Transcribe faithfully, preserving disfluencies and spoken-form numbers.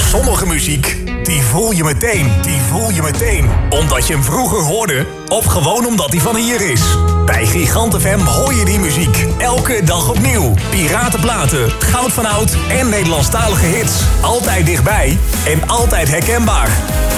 Sommige muziek, die voel je meteen, die voel je meteen. Omdat je hem vroeger hoorde, of gewoon omdat hij van hier is. Bij Gigant F M hoor je die muziek, elke dag opnieuw. Piratenplaten, goud van oud en Nederlandstalige hits. Altijd dichtbij en altijd herkenbaar.